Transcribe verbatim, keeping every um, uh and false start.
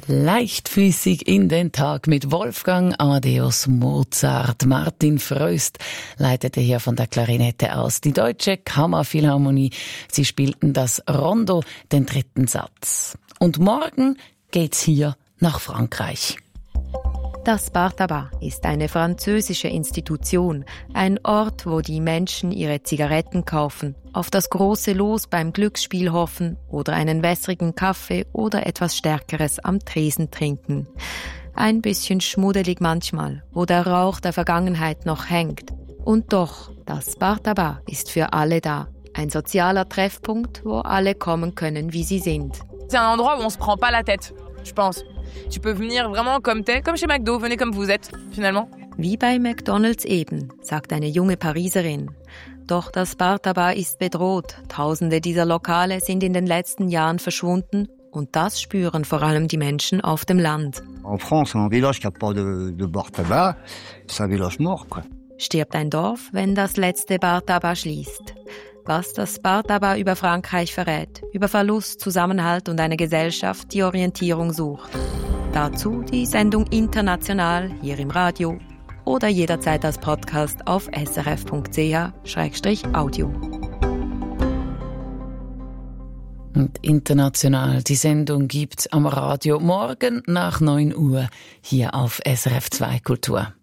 Leichtfüßig in den Tag mit Wolfgang Amadeus Mozart. Martin Fröst leitete hier von der Klarinette aus die Deutsche Kammerphilharmonie. Sie spielten das Rondo, den dritten Satz. Und morgen geht's hier nach Frankreich. Das Bar Tabac ist eine französische Institution, ein Ort, wo die Menschen ihre Zigaretten kaufen, auf das große Los beim Glücksspiel hoffen oder einen wässrigen Kaffee oder etwas Stärkeres am Tresen trinken. Ein bisschen schmuddelig manchmal, wo der Rauch der Vergangenheit noch hängt. Und doch, das Bar Tabac ist für alle da. Ein sozialer Treffpunkt, wo alle kommen können, wie sie sind. C'est un endroit où on se prend pas la tête, je pense. Tu peux venir vraiment comme t'es, comme chez McDo, venez comme vous êtes, finalement. Wie bei McDonald's eben, sagt eine junge Pariserin. Doch das Bar Tabac ist bedroht. Tausende dieser Lokale sind in den letzten Jahren verschwunden und das spüren vor allem die Menschen auf dem Land. En France, un village qui a pas de, de bar tabac, c'est un village mort, quoi. Stirbt ein Dorf, wenn das letzte Bar Tabac schließt. Was das Bar Tabac über Frankreich verrät, über Verlust, Zusammenhalt und eine Gesellschaft, die Orientierung sucht. Dazu die Sendung international hier im Radio oder jederzeit als Podcast auf s r f punkt c h slash audio. Und international, die Sendung gibt's am Radio morgen nach neun Uhr hier auf S R F zwei Kultur.